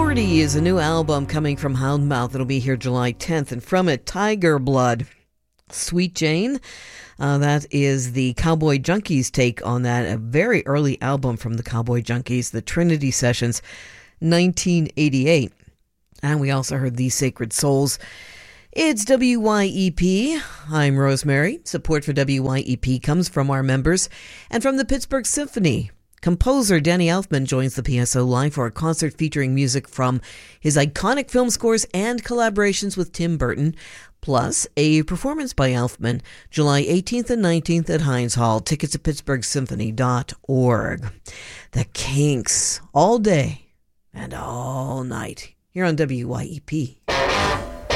40 is a new album coming from Houndmouth. It'll be here July 10th. And from it, Tiger Blood, Sweet Jane. That is the Cowboy Junkies take on that. A very early album from the Cowboy Junkies, the Trinity Sessions, 1988. And we also heard These Sacred Souls. It's WYEP. I'm Rosemary. Support for WYEP comes from our members and from the Pittsburgh Symphony. Composer Danny Elfman joins the PSO live for a concert featuring music from his iconic film scores and collaborations with Tim Burton, plus a performance by Elfman July 18th and 19th at Heinz Hall. Tickets at pittsburghsymphony.org. The Kinks, all day and all night, here on WYEP.